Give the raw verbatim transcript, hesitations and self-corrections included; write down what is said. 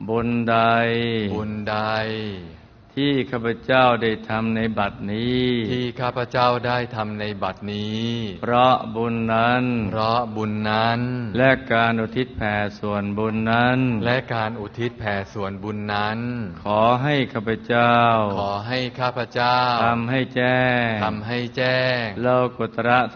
บุญใดบุญใดที่ข้าพเจ้าได้ทำในบัดนี้ที่ข้าพเจ้าได้ทำในบัดนี้เพราะบุญนั้นเพราะบุญนั้นและการอุทิศแผ่ส่วนบุญนั้นและการอุทิศแผ่ส่วนบุญนั้นขอให้ข้าพเจ้าขอให้ข้าพเจ้าทำให้แจ้งทำให้แจ้งโลกุตระ